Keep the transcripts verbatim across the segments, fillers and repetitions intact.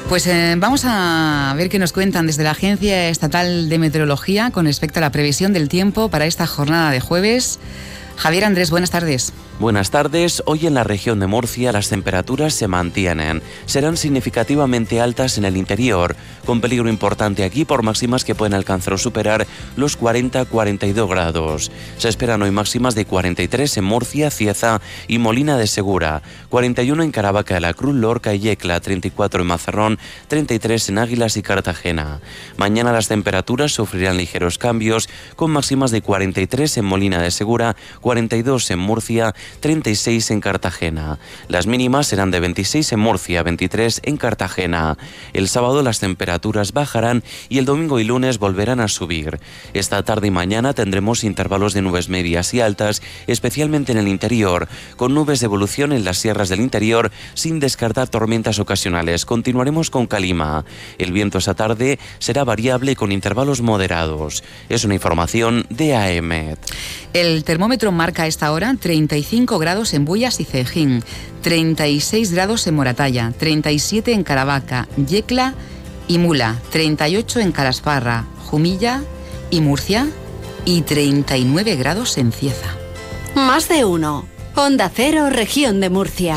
Pues eh, vamos a ver qué nos cuentan desde la Agencia Estatal de Meteorología con respecto a la previsión del tiempo para esta jornada de jueves. Javier Andrés, buenas tardes. Buenas tardes. Hoy en la región de Murcia las temperaturas se mantienen. Serán significativamente altas en el interior, con peligro importante aquí por máximas que pueden alcanzar o superar los cuarenta a cuarenta y dos grados. Se esperan hoy máximas de cuarenta y tres en Murcia, Cieza y Molina de Segura, cuarenta y uno en Caravaca de la Cruz, Lorca y Yecla, treinta y cuatro en Mazarrón, treinta y tres en Águilas y Cartagena. Mañana las temperaturas sufrirán ligeros cambios, con máximas de cuarenta y tres en Molina de Segura, cuarenta y dos en Murcia, treinta y seis en Cartagena. Las mínimas serán de veintiséis en Murcia, veintitrés en Cartagena. El sábado las temperaturas bajarán y el domingo y lunes volverán a subir. Esta tarde y mañana tendremos intervalos de nubes medias y altas, especialmente en el interior, con nubes de evolución en las sierras del interior, sin descartar tormentas ocasionales. Continuaremos con calima. El viento esta tarde será variable con intervalos moderados. Es una información de A E M E T. El termómetro marca a esta hora treinta y cinco grados en Bullas y Cejín, treinta y seis grados en Moratalla, treinta y siete en Caravaca, Yecla y Mula, treinta y ocho en Calasparra, Jumilla y Murcia y treinta y nueve grados en Cieza. Más de uno. Onda Cero, región de Murcia.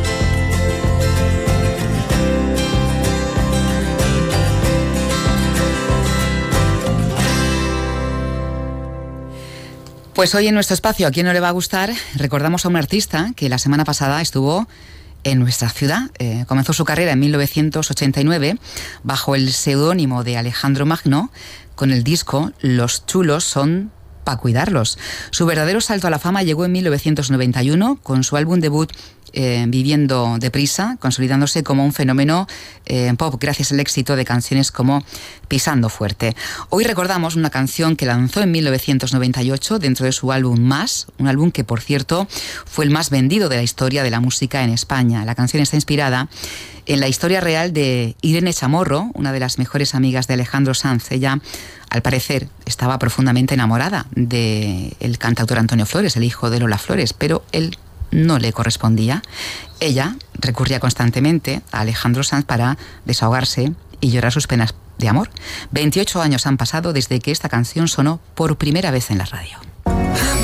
Pues hoy en nuestro espacio, ¿a quién no le va a gustar? Recordamos a un artista que la semana pasada estuvo en nuestra ciudad. Eh, comenzó su carrera en mil novecientos ochenta y nueve bajo el seudónimo de Alejandro Magno con el disco Los chulos son pa' cuidarlos. Su verdadero salto a la fama llegó en mil novecientos noventa y uno con su álbum debut Eh, Viviendo deprisa, consolidándose como un fenómeno eh, pop gracias al éxito de canciones como Pisando fuerte. Hoy recordamos una canción que lanzó en mil novecientos noventa y ocho dentro de su álbum Más, un álbum que, por cierto, fue el más vendido de la historia de la música en España. La canción está inspirada en la historia real de Irene Chamorro, una de las mejores amigas de Alejandro Sanz. Ella, al parecer, estaba profundamente enamorada del cantautor Antonio Flores, el hijo de Lola Flores, pero él no le correspondía. Ella recurría constantemente a Alejandro Sanz para desahogarse y llorar sus penas de amor. veintiocho años han pasado desde que esta canción sonó por primera vez en la radio.